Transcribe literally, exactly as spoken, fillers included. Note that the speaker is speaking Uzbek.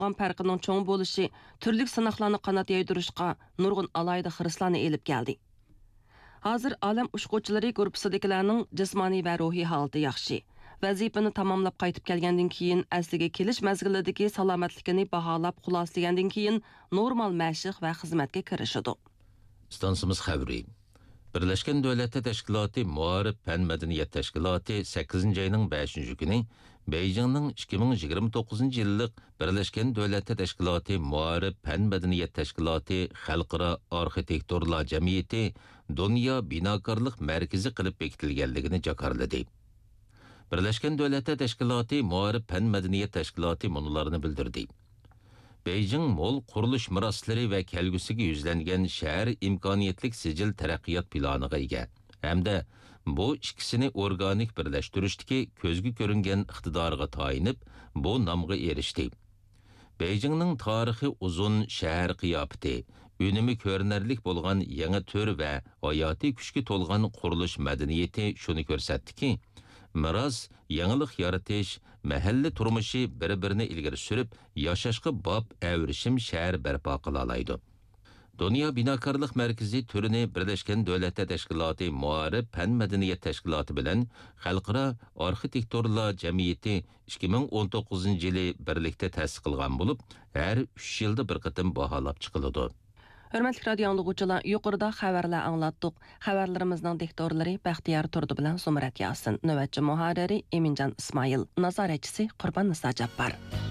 puan farqining cho'ng bo'lishi turli sinoqlarni qanot yaydirishga nurg'un alayda xirislarni elib keldi. Hozir olam ushquvchilari guruhisidagilarning jismoniy va ruhiy holati yaxshi. Vazifani tamomlab qaytib kelgandan keyin asliga kelish mazgilidagi salomatligini baholab xuloslagandan keyin normal mashq va xizmatga kirishadi. Stansimiz xabari. Birleşken Devletler Teşkilatı Muharip Fen Medeniyet Teşkilatı sakkizinchi ayning beshinchi kuni Beijingning ikki ming yigirma to'qqizinchi yillik Birleşken Devletler Teşkilatı Muharip Fen Medeniyet Teşkilatı Xalqaro Arxitektorlar Jamiyati Dünya Binokorlik Markazi qilib bekitilganligini jakarladi. Birleşken Devletler Teşkilatı Muharip Fen Medeniyet Teşkilatı munularını bildirdi. Beijing mol qurilish miroslari va kelgusiga yuzlangan shahar imkoniyatlik sijil taraqqiyot planiga ega. Hamda bu ikkisini organik birlashtirishdagi ko'zga ko'ringan iqtidoriga tayinib, bu nomga erishdi. Beijingning tarixi uzun shahar qiyofati, unumi ko'rinarlik bo'lgan yangi tur va hayotiy kuchga to'lgan qurilish madaniyati shuni ko'rsatdiki, miros, yangilik yaratish, mahalla turmushi bir-birini ilgari surib, yashashga bob avrishim shahar barpo qila oladi. Dünya Binokorlik Markazi turini Birleşken Devletler Teşkilatı Muharip Fen Medeniyet Teşkilatı bilan Xalqaro Arxitektorlar Jamiyati ikki ming o'n to'qqizinchi yili birlikda ta'sis qilgan bo'lib, har uch yilda bir qatim baholab chiqiladi. Hörmətli radio anlıqçılar, yuqorida xəbərlər anlatdıq. Xəbərlərimizin diktorları Bəxtiyar Turdu bilan Zumrat Yasin, növətçi muharriri Emincan İsmail, nazaretçisi Qurban Nisa Cabbar.